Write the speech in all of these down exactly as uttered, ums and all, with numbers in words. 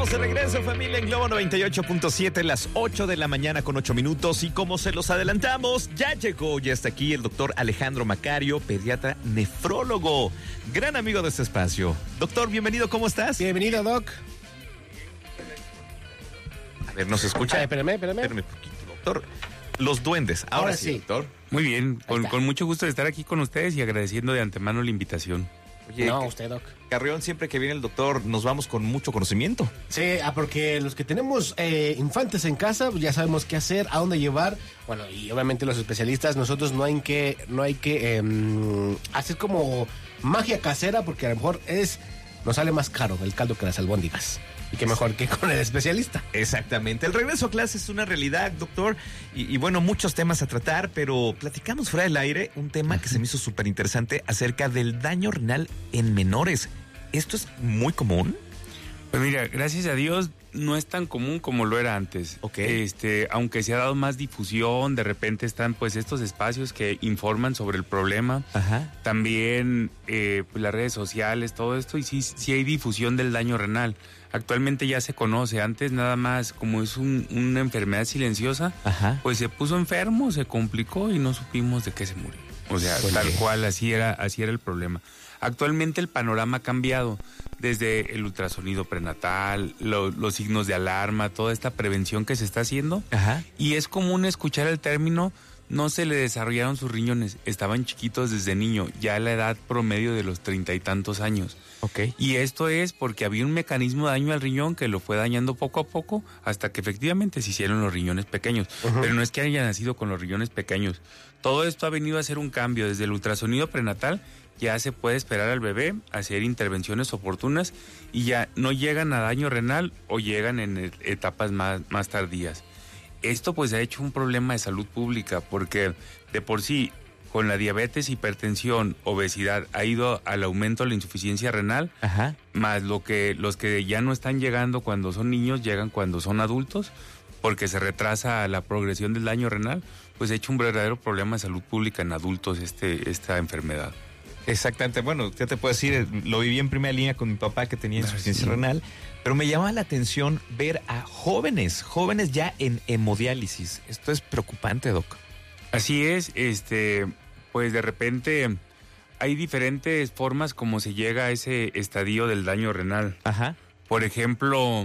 De regreso, familia, en Globo noventa y ocho punto siete, las ocho de la mañana con ocho minutos. Y como se los adelantamos, ya llegó, ya está aquí el doctor Alejandro Macario, pediatra nefrólogo, gran amigo de este espacio. Doctor, bienvenido, ¿cómo estás? Bienvenido, Doc. A ver, ¿nos escucha? Ay, espérame, espérame. Espérame un poquito, doctor. Los duendes, ahora, Ahora sí, sí. doctor. Muy bien, con, con mucho gusto de estar aquí con ustedes y agradeciendo de antemano la invitación. Oye, No, usted, Doc. Carrión, siempre que viene el doctor, nos vamos con mucho conocimiento. Sí, ah, porque los que tenemos eh, infantes en casa, pues ya sabemos qué hacer, a dónde llevar. Bueno, y obviamente los especialistas, nosotros no hay que, no hay que eh, hacer como magia casera, porque a lo mejor es, nos sale más caro el caldo que las albóndigas. Y qué mejor que con el especialista. Exactamente. El regreso a clases es una realidad, doctor. Y, y bueno, muchos temas a tratar, pero platicamos fuera del aire un tema que se me hizo súper interesante acerca del daño renal en menores. ¿Esto es muy común? Pues mira, gracias a Dios no es tan común como lo era antes. Ok. Este, aunque se ha dado más difusión, de repente están pues estos espacios que informan sobre el problema. Ajá. También eh, pues, las redes sociales, todo esto, y sí, sí hay difusión del daño renal. Actualmente ya se conoce, antes nada más como es un, una enfermedad silenciosa, Ajá. pues se puso enfermo, se complicó y no supimos de qué se murió. O sea, Híjole. tal cual, así era, así era el problema. Actualmente el panorama ha cambiado, desde el ultrasonido prenatal, lo, los signos de alarma, toda esta prevención que se está haciendo. Ajá. Y es común escuchar el término, no se le desarrollaron sus riñones, estaban chiquitos desde niño, ya a la edad promedio de los treinta y tantos años. Ok. Y esto es porque había un mecanismo de daño al riñón que lo fue dañando poco a poco hasta que efectivamente se hicieron los riñones pequeños. Uh-huh. Pero no es que haya nacido con los riñones pequeños. Todo esto ha venido a hacer un cambio. Desde el ultrasonido prenatal ya se puede esperar al bebé, hacer intervenciones oportunas y ya no llegan a daño renal o llegan en etapas más, más tardías. Esto pues ha hecho un problema de salud pública porque de por sí con la diabetes, hipertensión, obesidad, ha ido al aumento de la insuficiencia renal. Ajá. Más lo que los que ya no están llegando cuando son niños, llegan cuando son adultos, porque se retrasa la progresión del daño renal, pues ha hecho un verdadero problema de salud pública en adultos este esta enfermedad. Exactamente, bueno, ya te puedo decir, lo viví en primera línea con mi papá que tenía insuficiencia renal, pero me llama la atención ver a jóvenes, jóvenes ya en hemodiálisis. Esto es preocupante, Doc. Así es, este, pues de repente hay diferentes formas como se llega a ese estadio del daño renal. Ajá. Por ejemplo,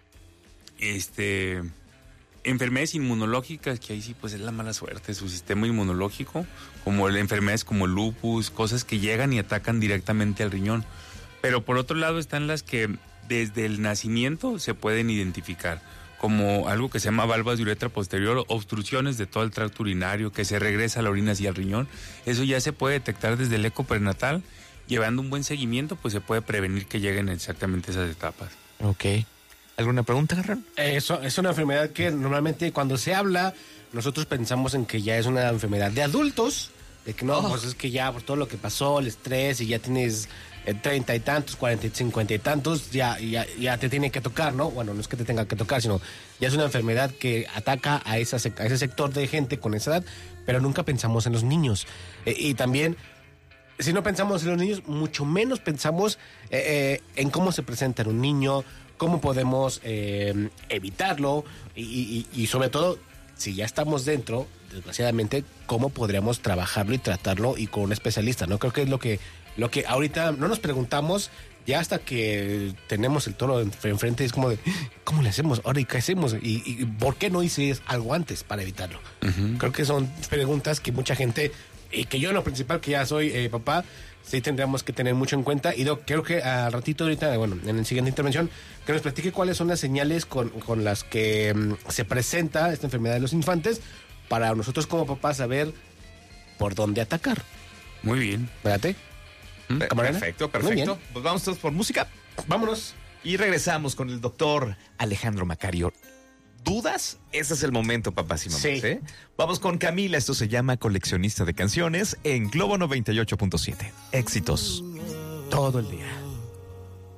este, enfermedades inmunológicas, que ahí sí pues es la mala suerte, su sistema inmunológico, como enfermedades como lupus, cosas que llegan y atacan directamente al riñón. Pero por otro lado están las que desde el nacimiento se pueden identificar, como algo que se llama valvas de uretra posterior, obstrucciones de todo el tracto urinario, que se regresa la orina hacia el riñón. Eso ya se puede detectar desde el eco prenatal. Llevando un buen seguimiento, pues se puede prevenir que lleguen exactamente esas etapas. Ok. ¿Alguna pregunta, Garrón? Eso es una enfermedad que normalmente cuando se habla, nosotros pensamos en que ya es una enfermedad de adultos, de que no, oh. pues es que ya por todo lo que pasó, el estrés, y ya tienes treinta y tantos, cuarenta y cincuenta y tantos, ya, ya, ya te tiene que tocar, ¿no? Bueno, no es que te tenga que tocar, sino ya es una enfermedad que ataca a, esa, a ese sector de gente con esa edad, pero nunca pensamos en los niños. Eh, y también, si no pensamos en los niños, mucho menos pensamos eh, eh, en cómo se presenta en un niño, cómo podemos eh, evitarlo y, y, y sobre todo, si ya estamos dentro, desgraciadamente, cómo podríamos trabajarlo y tratarlo y con un especialista, ¿no? Creo que es lo que Lo que ahorita no nos preguntamos, ya hasta que tenemos el toro enfrente, es como de, ¿cómo le hacemos? Ahora, ¿y qué hacemos? ¿Y, y por qué no hice algo antes para evitarlo? Uh-huh. Creo que son preguntas que mucha gente, y que yo en lo principal, que ya soy eh, papá, sí tendríamos que tener mucho en cuenta. Y Doc, creo que al ratito ahorita, bueno, en la siguiente intervención, que nos platique cuáles son las señales con, con las que um, se presenta esta enfermedad de los infantes, para nosotros como papás saber por dónde atacar. Muy bien. Espérate. Perfecto, perfecto. Pues vamos todos por música. Vámonos. Y regresamos con el doctor Alejandro Macario. ¿Dudas? Ese es el momento, papás y mamás. Sí. ¿eh? Vamos con Camila. Esto se llama Coleccionista de Canciones en Globo noventa y ocho punto siete. Éxitos todo el día.